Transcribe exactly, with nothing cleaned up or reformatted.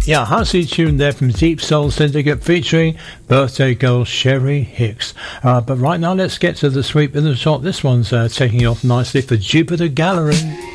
Yeah, Hussey tune there from Deep Soul Syndicate featuring birthday girl Sherry Hicks. Uh, but right now, let's get to the sweep in the top. This one's uh, taking off nicely for Jupiter Gallery.